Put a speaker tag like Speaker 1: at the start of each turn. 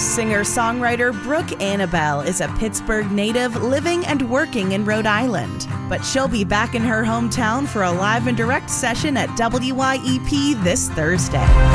Speaker 1: Singer-songwriter Brooke Annabelle is a Pittsburgh native living and working in Rhode Island. But she'll be back in her hometown for a live and direct session at WYEP this Thursday.